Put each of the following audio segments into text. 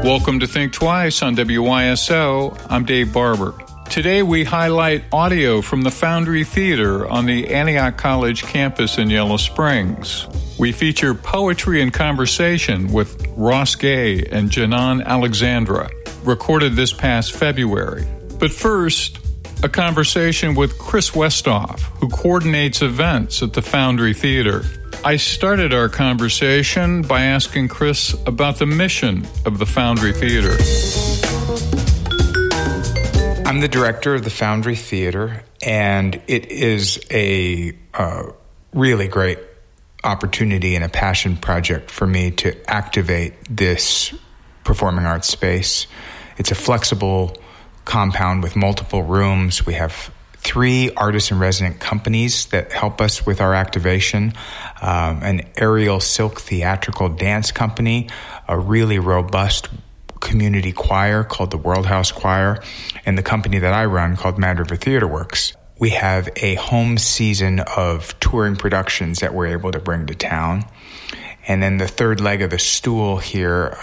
Welcome to Think Twice on WYSO. I'm Dave Barber. Today we highlight audio from the Foundry Theater on the Antioch College campus in Yellow Springs. We feature poetry and conversation with Ross Gay and Janan Alexandra, recorded this past February. But first, a conversation with Chris Westhoff, who coordinates events at the Foundry Theater. I started our conversation by asking Chris about the mission of the Foundry Theater. I'm the director of the Foundry Theater, and it is a really great opportunity and a passion project for me to activate this performing arts space. It's a flexible compound with multiple rooms. We have 3 artist-in-resident companies that help us with our activation, an aerial silk theatrical dance company, a really robust community choir called the World House Choir, and the company that I run called Mad River Theater Works. We have a home season of touring productions that we're able to bring to town. And then the third leg of the stool here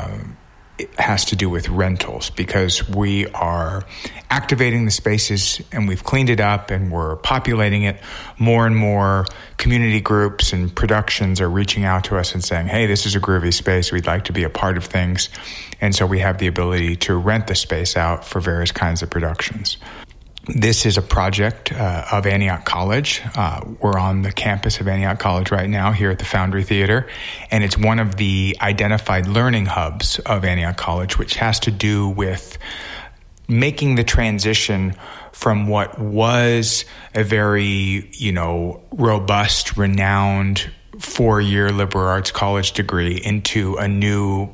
it has to do with rentals, because we are activating the spaces and we've cleaned it up and we're populating it. More and more community groups and productions are reaching out to us and saying, hey, this is a groovy space. We'd like to be a part of things. And so we have the ability to rent the space out for various kinds of productions. This is a project of Antioch College. We're on the campus of Antioch College right now here at the Foundry Theater, and it's one of the identified learning hubs of Antioch College, which has to do with making the transition from what was a very, robust, renowned 4-year liberal arts college degree into a new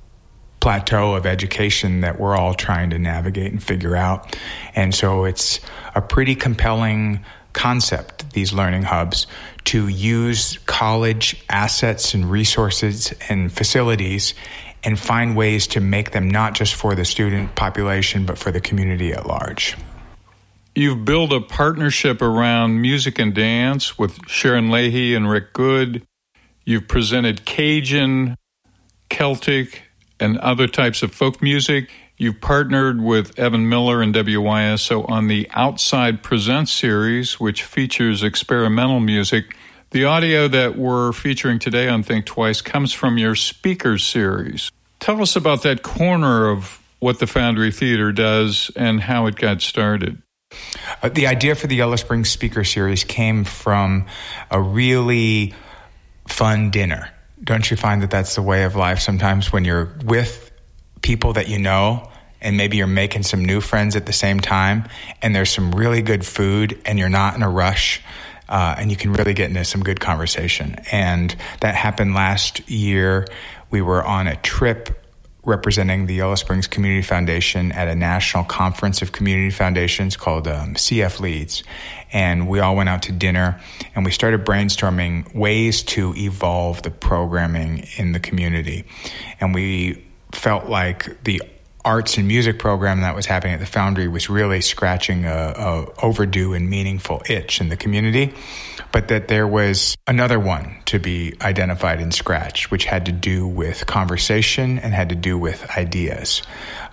plateau of education that we're all trying to navigate and figure out. And so it's a pretty compelling concept, these learning hubs, to use college assets and resources and facilities and find ways to make them not just for the student population, but for the community at large. You've built a partnership around music and dance with Sharon Leahy and Rick Good. You've presented Cajun, Celtic, and other types of folk music. You've partnered with Evan Miller and WYSO on the Outside Presents series, which features experimental music. The audio that we're featuring today on Think Twice comes from your Speakers series. Tell us about that corner of what the Foundry Theater does and how it got started. The idea for the Yellow Springs Speaker series came from a really fun dinner. Don't you find that that's the way of life sometimes when you're with people that you know and maybe you're making some new friends at the same time and there's some really good food and you're not in a rush and you can really get into some good conversation. And that happened last year. We were on a trip representing the Yellow Springs Community Foundation at a national conference of community foundations called CF Leads. And we all went out to dinner and we started brainstorming ways to evolve the programming in the community. And we felt like the arts and music program that was happening at the Foundry was really scratching a overdue and meaningful itch in the community, but that there was another one to be identified and scratched, which had to do with conversation and had to do with ideas.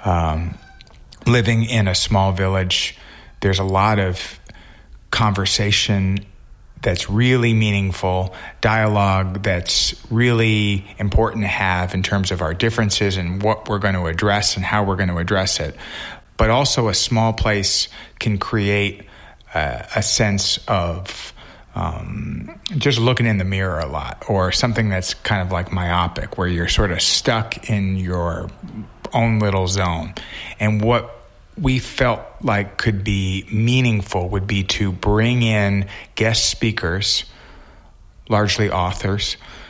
Living in a small village, there's a lot of conversation that's really meaningful, dialogue that's really important to have in terms of our differences and what we're going to address and how we're going to address it. But also a small place can create a sense of just looking in the mirror a lot, or something that's kind of like myopic, where you're sort of stuck in your own little zone. And what we felt like could be meaningful would be to bring in guest speakers, largely authors,